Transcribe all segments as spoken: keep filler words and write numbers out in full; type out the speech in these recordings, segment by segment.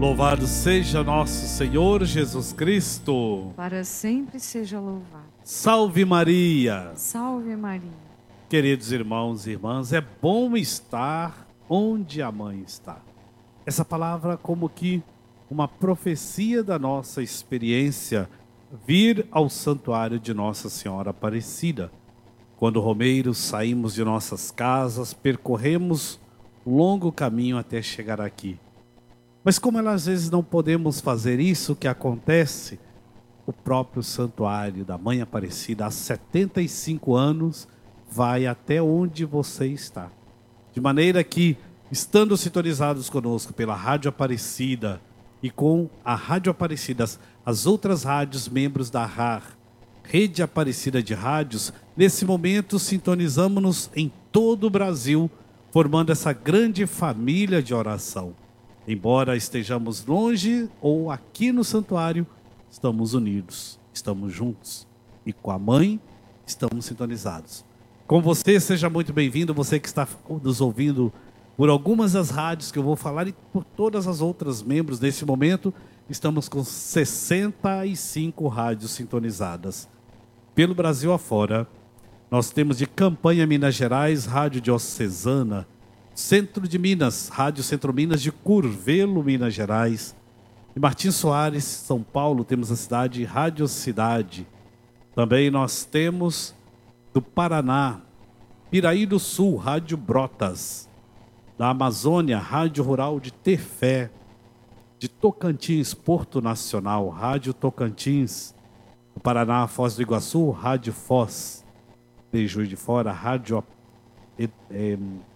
Louvado seja nosso Senhor Jesus Cristo. Para sempre seja louvado. Salve Maria. Salve Maria. Queridos irmãos e irmãs, é bom estar onde a mãe está. Essa palavra como que uma profecia da nossa experiência vir ao santuário de Nossa Senhora Aparecida. Quando romeiros saímos de nossas casas, percorremos um longo caminho até chegar aqui. Mas como às vezes não podemos fazer isso, o que acontece? O próprio santuário da Mãe Aparecida, há setenta e cinco anos, vai até onde você está. De maneira que, estando sintonizados conosco pela Rádio Aparecida e com a Rádio Aparecida, as outras rádios membros da R A R, Rede Aparecida de Rádios, nesse momento sintonizamos-nos em todo o Brasil, formando essa grande família de oração. Embora estejamos longe ou aqui no santuário, estamos unidos, estamos juntos. E com a mãe, estamos sintonizados. Com você, seja muito bem-vindo, você que está nos ouvindo por algumas das rádios que eu vou falar e por todas as outras membros nesse momento. Estamos com sessenta e cinco rádios sintonizadas. Pelo Brasil afora, nós temos de Campanha, Minas Gerais, Rádio Diocesana, Centro de Minas, Rádio Centro Minas de Curvelo, Minas Gerais. E Martins Soares, São Paulo, temos a cidade Rádio Cidade. Também nós temos do Paraná, Piraí do Sul, Rádio Brotas. Da Amazônia, Rádio Rural de Tefé. De Tocantins, Porto Nacional, Rádio Tocantins. Do Paraná, Foz do Iguaçu, Rádio Foz. De Juiz de Fora, Rádio... É, é,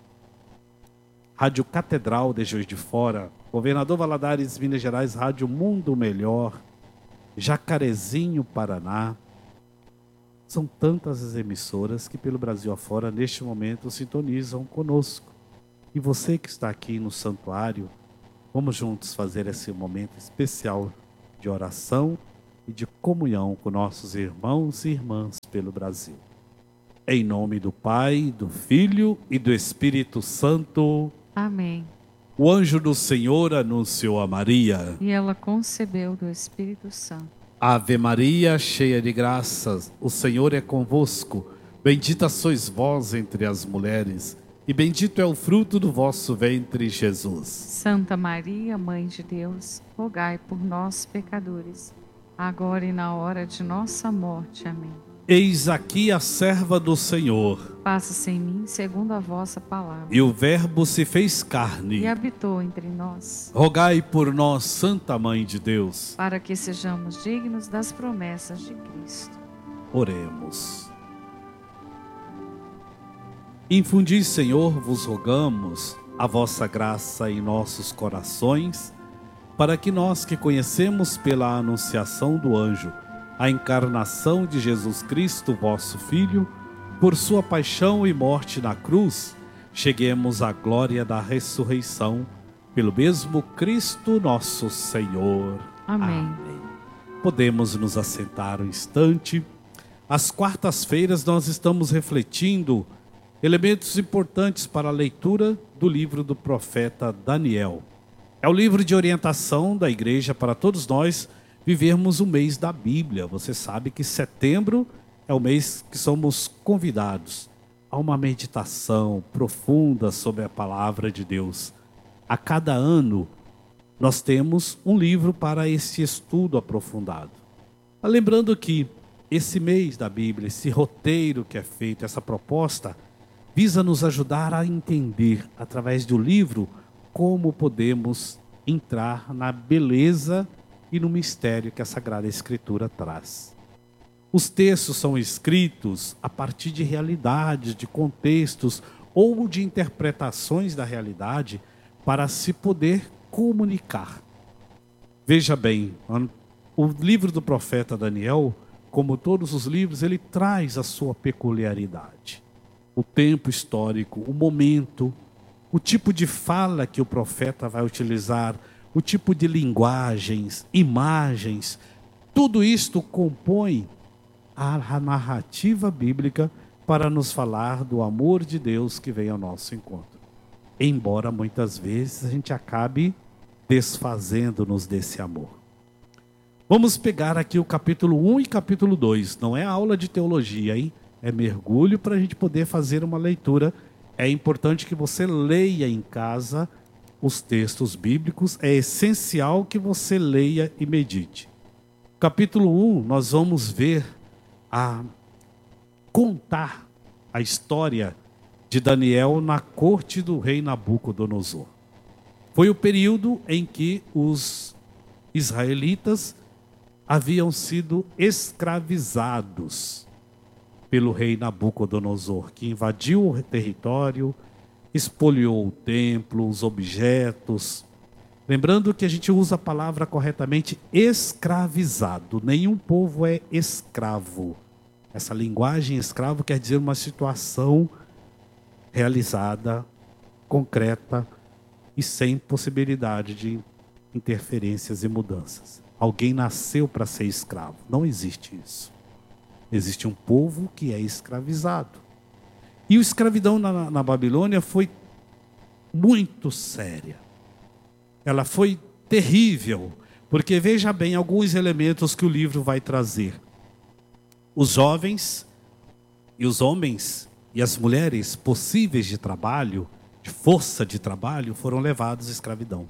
Rádio Catedral de Juiz de Fora, Governador Valadares, Minas Gerais, Rádio Mundo Melhor, Jacarezinho, Paraná. São tantas as emissoras que pelo Brasil afora, neste momento, sintonizam conosco. E você que está aqui no santuário, vamos juntos fazer esse momento especial de oração e de comunhão com nossos irmãos e irmãs pelo Brasil. Em nome do Pai, do Filho e do Espírito Santo. Amém. O anjo do Senhor anunciou a Maria. E ela concebeu do Espírito Santo. Ave Maria, cheia de graças, o Senhor é convosco. Bendita sois vós entre as mulheres, e bendito é o fruto do vosso ventre, Jesus. Santa Maria, Mãe de Deus, rogai por nós, pecadores, agora e na hora de nossa morte. Amém. Eis aqui a serva do Senhor. Faça-se em mim segundo a vossa palavra. E o Verbo se fez carne. E habitou entre nós. Rogai por nós, Santa Mãe de Deus, para que sejamos dignos das promessas de Cristo. Oremos. Infundi, Senhor, vos rogamos a vossa graça em nossos corações, para que nós que conhecemos pela anunciação do anjo a encarnação de Jesus Cristo, vosso Filho, por sua paixão e morte na cruz, cheguemos à glória da ressurreição, pelo mesmo Cristo nosso Senhor. Amém. Amém. Podemos nos assentar um instante. Às quartas-feiras nós estamos refletindo elementos importantes para a leitura do livro do profeta Daniel. É o livro de orientação da igreja para todos nós vivermos o mês da Bíblia. Você sabe que setembro é o mês que somos convidados a uma meditação profunda sobre a palavra de Deus. A cada ano nós temos um livro para esse estudo aprofundado. Lembrando que esse mês da Bíblia, esse roteiro que é feito, essa proposta, visa nos ajudar a entender, através do livro, como podemos entrar na beleza e no mistério que a Sagrada Escritura traz. Os textos são escritos a partir de realidades, de contextos ou de interpretações da realidade para se poder comunicar. Veja bem, o livro do profeta Daniel, como todos os livros, ele traz a sua peculiaridade. O tempo histórico, o momento, o tipo de fala que o profeta vai utilizar, o tipo de linguagens, imagens, tudo isto compõe a narrativa bíblica para nos falar do amor de Deus que vem ao nosso encontro. Embora muitas vezes a gente acabe desfazendo-nos desse amor. Vamos pegar aqui o capítulo um e capítulo dois. Não é aula de teologia, hein? É mergulho para a gente poder fazer uma leitura. É importante que você leia em casa os textos bíblicos. É essencial que você leia e medite. Capítulo um, nós vamos ver a contar a história de Daniel na corte do rei Nabucodonosor. Foi o período em que os israelitas haviam sido escravizados pelo rei Nabucodonosor, que invadiu o território, espoliou o templo, os objetos. Lembrando que a gente usa a palavra corretamente, escravizado. Nenhum povo é escravo. Essa linguagem escravo quer dizer uma situação realizada, concreta e sem possibilidade de interferências e mudanças. Alguém nasceu para ser escravo. Não existe isso. Existe um povo que é escravizado. E a escravidão na, na Babilônia foi muito séria. Ela foi terrível, porque veja bem alguns elementos que o livro vai trazer. Os jovens e os homens e as mulheres possíveis de trabalho, de força de trabalho, foram levados à escravidão.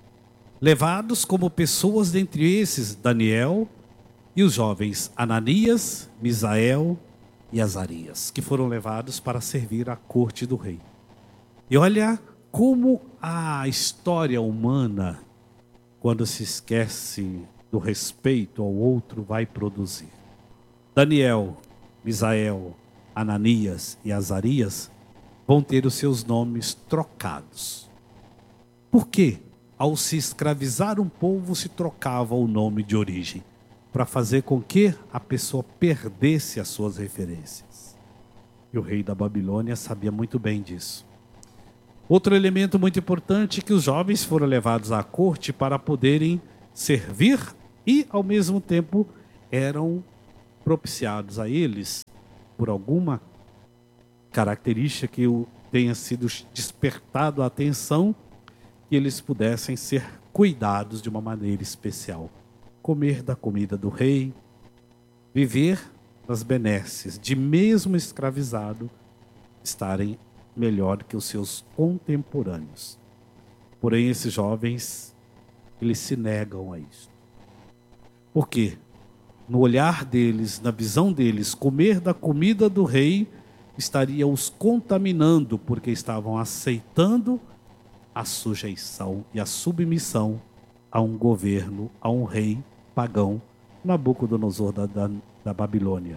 Levados como pessoas, dentre esses Daniel e os jovens Ananias, Misael e Azarias, que foram levados para servir à corte do rei. E olha como a história humana, quando se esquece do respeito ao outro, vai produzir. Daniel, Misael, Ananias e Azarias vão ter os seus nomes trocados. Por quê? Ao se escravizar um povo, se trocava o nome de origem, para fazer com que a pessoa perdesse as suas referências. E o rei da Babilônia sabia muito bem disso. Outro elemento muito importante é que os jovens foram levados à corte para poderem servir e, ao mesmo tempo, eram propiciados a eles por alguma característica que tenha sido despertado a atenção, que eles pudessem ser cuidados de uma maneira especial. Comer da comida do rei, viver das benesses, de mesmo escravizado, estarem melhor que os seus contemporâneos. Porém, esses jovens, eles se negam a isso. Por quê? No olhar deles, na visão deles, comer da comida do rei estaria os contaminando, porque estavam aceitando a sujeição e a submissão a um governo, a um rei pagão, Nabucodonosor da, da, da Babilônia.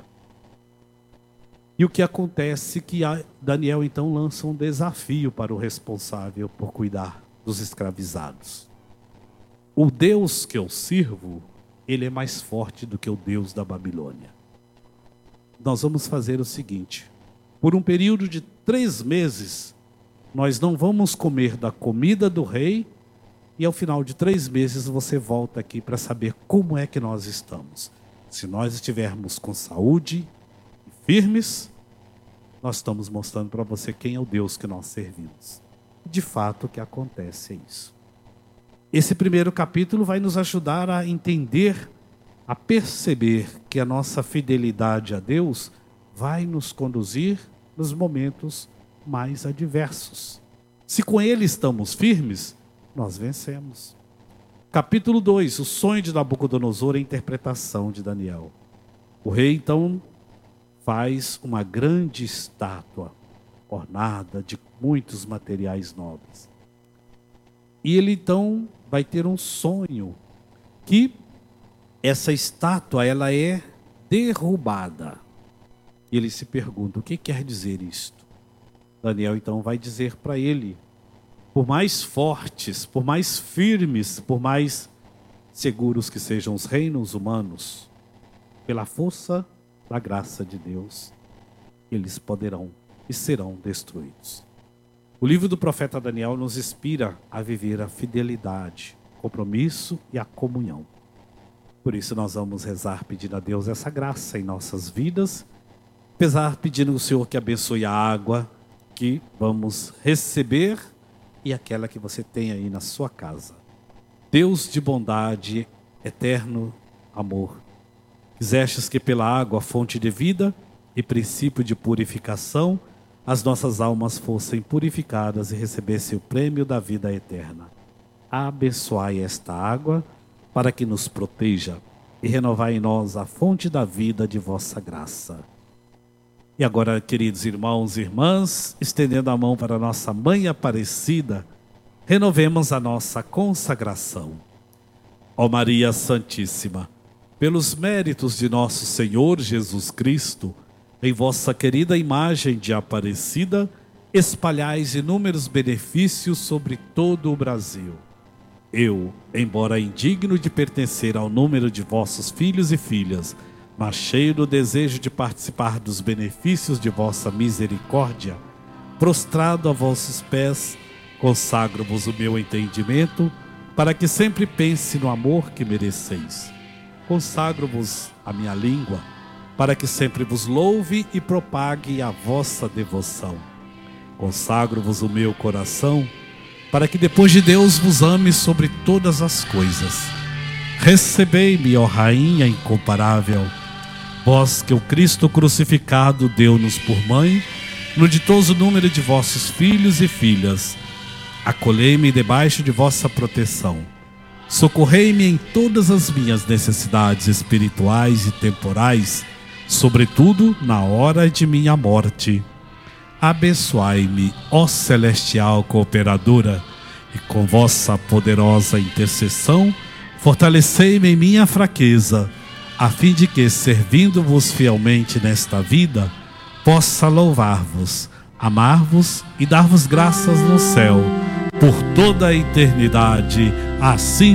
E o que acontece é que Daniel então lança um desafio para o responsável por cuidar dos escravizados. O Deus que eu sirvo, ele é mais forte do que o Deus da Babilônia. Nós vamos fazer o seguinte: por um período de três meses, nós não vamos comer da comida do rei, e ao final de três meses você volta aqui para saber como é que nós estamos. Se nós estivermos com saúde e firmes, nós estamos mostrando para você quem é o Deus que nós servimos. De fato, o que acontece é isso. Esse primeiro capítulo vai nos ajudar a entender, a perceber que a nossa fidelidade a Deus vai nos conduzir nos momentos mais adversos. Se com Ele estamos firmes, nós vencemos. Capítulo dois, o sonho de Nabucodonosor e a interpretação de Daniel. O rei então faz uma grande estátua ornada de muitos materiais nobres. E ele então vai ter um sonho que essa estátua ela é derrubada. E ele se pergunta: o que quer dizer isto? Daniel então vai dizer para ele: por mais fortes, por mais firmes, por mais seguros que sejam os reinos humanos, pela força da graça de Deus, eles poderão e serão destruídos. O livro do profeta Daniel nos inspira a viver a fidelidade, o compromisso e a comunhão. Por isso nós vamos rezar pedindo a Deus essa graça em nossas vidas, apesar pedindo ao Senhor que abençoe a água que vamos receber e aquela que você tem aí na sua casa. Deus de bondade, eterno amor, quisestes que pela água, fonte de vida e princípio de purificação, as nossas almas fossem purificadas e recebessem o prêmio da vida eterna. Abençoai esta água para que nos proteja e renovai em nós a fonte da vida de vossa graça. E agora, queridos irmãos e irmãs, estendendo a mão para nossa Mãe Aparecida, renovemos a nossa consagração. Ó Maria Santíssima, pelos méritos de nosso Senhor Jesus Cristo, em vossa querida imagem de Aparecida, espalhais inúmeros benefícios sobre todo o Brasil. Eu, embora indigno de pertencer ao número de vossos filhos e filhas, mas cheio do desejo de participar dos benefícios de vossa misericórdia, prostrado a vossos pés, consagro-vos o meu entendimento, para que sempre pense no amor que mereceis. Consagro-vos a minha língua, para que sempre vos louve e propague a vossa devoção. Consagro-vos o meu coração, para que depois de Deus vos ame sobre todas as coisas. Recebei-me, ó Rainha incomparável, vós que o Cristo crucificado deu-nos por mãe, no ditoso número de vossos filhos e filhas. Acolhei-me debaixo de vossa proteção. Socorrei-me em todas as minhas necessidades espirituais e temporais, sobretudo na hora de minha morte. Abençoai-me, ó celestial cooperadora, e com vossa poderosa intercessão, fortalecei-me em minha fraqueza, a fim de que, servindo-vos fielmente nesta vida, possa louvar-vos, amar-vos e dar-vos graças no céu, por toda a eternidade. Assim